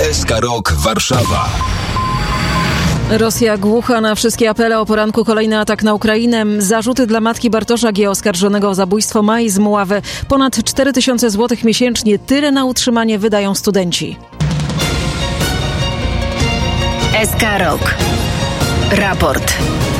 SK Rok Warszawa. Rosja głucha na wszystkie apele o poranku. Kolejny atak na Ukrainę. Zarzuty dla matki Bartosza G. oskarżonego o zabójstwo Mai z Mławy. Ponad 4000 zł miesięcznie. Tyle na utrzymanie wydają studenci. SK Rok. Raport.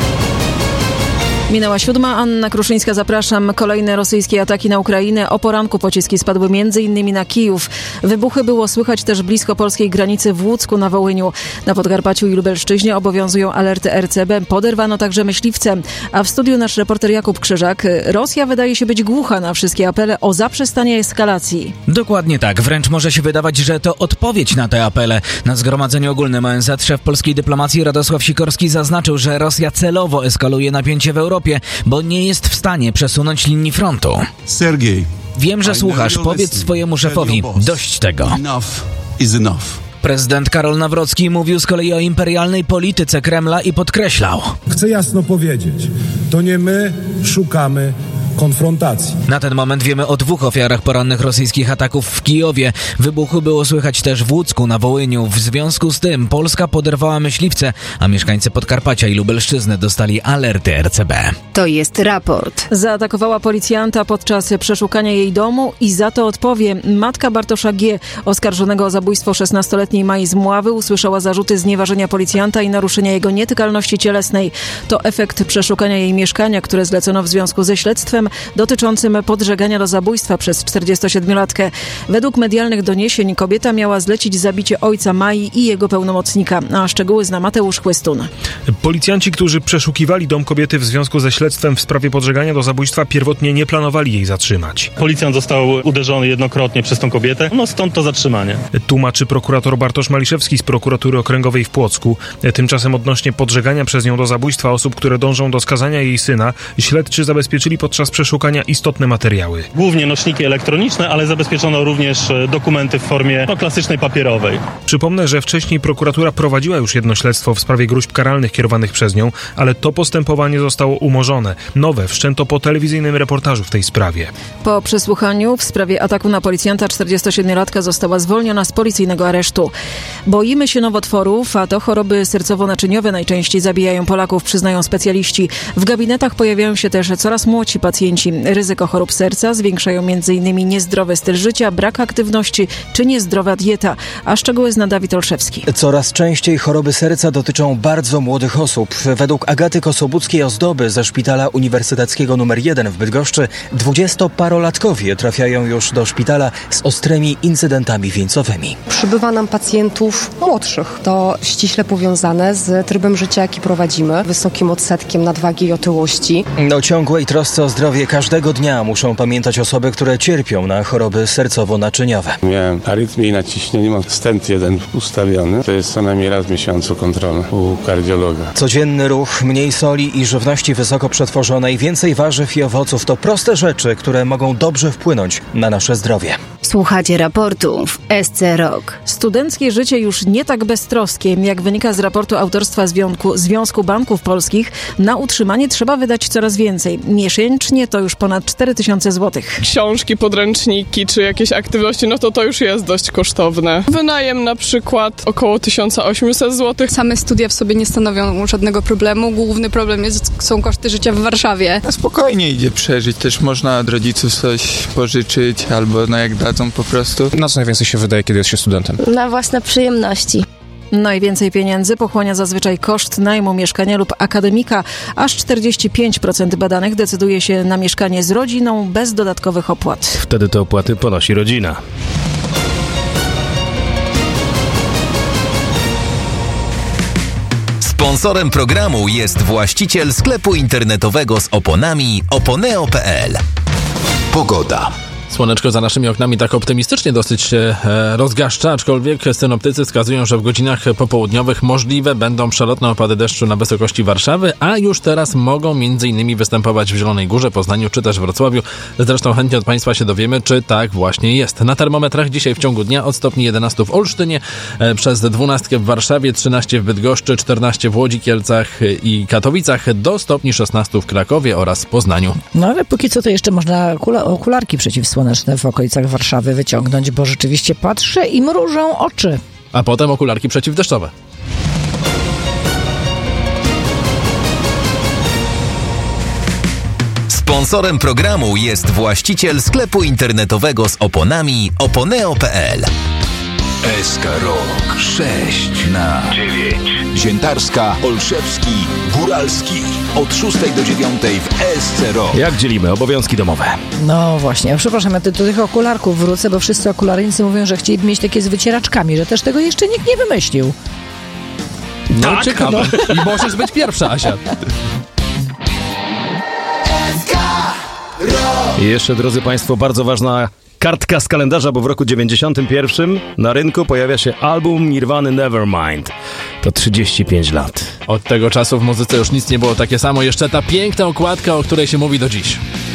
Minęła 7. Anna Kruszyńska, zapraszam. Kolejne rosyjskie ataki na Ukrainę. O poranku pociski spadły m.in. na Kijów. Wybuchy było słychać też blisko polskiej granicy w Łucku na Wołyniu. Na Podkarpaciu i Lubelszczyźnie obowiązują alerty RCB. Poderwano także myśliwce. A w studiu nasz reporter Jakub Krzyżak. Rosja wydaje się być głucha na wszystkie apele o zaprzestanie eskalacji. Dokładnie tak. Wręcz może się wydawać, że to odpowiedź na te apele. Na Zgromadzeniu Ogólnym ONZ szef polskiej dyplomacji Radosław Sikorski zaznaczył, że Rosja celowo eskaluje napięcie w Europie, bo nie jest w stanie przesunąć linii frontu. Sergiej, wiem, że słuchasz. Powiedz swojemu szefowi, dość tego. Enough is enough. Prezydent Karol Nawrocki mówił z kolei o imperialnej polityce Kremla i podkreślał: chcę jasno powiedzieć, to nie my szukamy konfrontacji. Na ten moment wiemy o 2 ofiarach porannych rosyjskich ataków w Kijowie. Wybuchu było słychać też w Łucku na Wołyniu. W związku z tym Polska poderwała myśliwce, a mieszkańcy Podkarpacia i Lubelszczyzny dostali alerty RCB. To jest raport. Zaatakowała policjanta podczas przeszukania jej domu i za to odpowie. Matka Bartosza G., oskarżonego o zabójstwo 16-letniej Mai z Mławy, usłyszała zarzuty znieważenia policjanta i naruszenia jego nietykalności cielesnej. To efekt przeszukania jej mieszkania, które zlecono w związku ze śledztwem dotyczącym podżegania do zabójstwa przez 47-latkę. Według medialnych doniesień kobieta miała zlecić zabicie ojca Mai i jego pełnomocnika. A szczegóły zna Mateusz Chłystun. Policjanci, którzy przeszukiwali dom kobiety w związku ze śledztwem w sprawie podżegania do zabójstwa, pierwotnie nie planowali jej zatrzymać. Policjant został uderzony jednokrotnie przez tą kobietę, stąd to zatrzymanie. Tłumaczy prokurator Bartosz Maliszewski z prokuratury okręgowej w Płocku. Tymczasem odnośnie podżegania przez nią do zabójstwa osób, które dążą do skazania jej syna, śledczy zabezpieczyli podczas przeszukania istotne materiały. Głównie nośniki elektroniczne, ale zabezpieczono również dokumenty w formie klasycznej papierowej. Przypomnę, że wcześniej prokuratura prowadziła już jedno śledztwo w sprawie gróźb karalnych kierowanych przez nią, ale to postępowanie zostało umorzone. Nowe wszczęto po telewizyjnym reportażu w tej sprawie. Po przesłuchaniu w sprawie ataku na policjanta 47-latka została zwolniona z policyjnego aresztu. Boimy się nowotworów, a to choroby sercowo-naczyniowe najczęściej zabijają Polaków, przyznają specjaliści. W gabinetach pojawiają się też coraz młodsi pacjenci. Ryzyko chorób serca zwiększają m.in. niezdrowy styl życia, brak aktywności czy niezdrowa dieta. A szczegóły zna Dawid Olszewski. Coraz częściej choroby serca dotyczą bardzo młodych osób. Według Agaty Kosobuckiej-Ozdoby ze Szpitala Uniwersyteckiego nr 1 w Bydgoszczy 20-parolatkowie trafiają już do szpitala z ostrymi incydentami wieńcowymi. Przybywa nam pacjentów młodszych. To ściśle powiązane z trybem życia, jaki prowadzimy, wysokim odsetkiem nadwagi i otyłości. O ciągłej trosce o zdrowie każdego dnia muszą pamiętać osoby, które cierpią na choroby sercowo-naczyniowe. Miałem arytmię i naciśnienie, mam stent jeden ustawiony. To jest co najmniej raz w miesiącu kontrola u kardiologa. Codzienny ruch, mniej soli i żywności wysoko przetworzonej, więcej warzyw i owoców to proste rzeczy, które mogą dobrze wpłynąć na nasze zdrowie. Słuchacie raportu w SC Rok. Studenckie życie już nie tak beztroskie. Jak wynika z raportu autorstwa Związku Banków Polskich, na utrzymanie trzeba wydać coraz więcej. Miesięcznie to już ponad 4000 zł. Książki, podręczniki czy jakieś aktywności, to już jest dość kosztowne. Wynajem na przykład około 1800 zł. Same studia w sobie nie stanowią żadnego problemu. Główny problem są koszty życia w Warszawie. Spokojnie idzie przeżyć. Też można od rodziców coś pożyczyć albo jak dadzą po prostu. Na co najwięcej się wydaje, kiedy jest się studentem? Na własne przyjemności. Najwięcej pieniędzy pochłania zazwyczaj koszt najmu mieszkania lub akademika. Aż 45% badanych decyduje się na mieszkanie z rodziną bez dodatkowych opłat. Wtedy te opłaty ponosi rodzina. Sponsorem programu jest właściciel sklepu internetowego z oponami oponeo.pl. Pogoda. Słoneczko za naszymi oknami tak optymistycznie dosyć się rozgaszcza, aczkolwiek synoptycy wskazują, że w godzinach popołudniowych możliwe będą przelotne opady deszczu na wysokości Warszawy, a już teraz mogą m.in. występować w Zielonej Górze, Poznaniu czy też Wrocławiu. Zresztą chętnie od Państwa się dowiemy, czy tak właśnie jest. Na termometrach dzisiaj w ciągu dnia od stopni 11 w Olsztynie, przez 12 w Warszawie, 13 w Bydgoszczy, 14 w Łodzi, Kielcach i Katowicach, do stopni 16 w Krakowie oraz Poznaniu. No ale póki co to jeszcze można okularki przeciwsłoneczne w okolicach Warszawy wyciągnąć, bo rzeczywiście patrzę i mrużą oczy. a potem okularki przeciwdeszczowe. Sponsorem programu jest właściciel sklepu internetowego z oponami oponeo.pl. SK Rok 6/9. Ziętarska, Olszewski, Góralski. Od 6 do 9 w SC Rok. Jak dzielimy obowiązki domowe? No właśnie, przepraszam, ja do tych okularków wrócę, bo wszyscy okularnicy mówią, że chcieliby mieć takie z wycieraczkami, że też tego jeszcze nikt nie wymyślił. No tak, ciekawe. I możesz być pierwsza, Asia. I jeszcze, drodzy Państwo, bardzo ważna kartka z kalendarza, bo w roku 91 na rynku pojawia się album Nirwany Nevermind. To 35 lat. Od tego czasu w muzyce już nic nie było takie samo. Jeszcze ta piękna okładka, o której się mówi do dziś.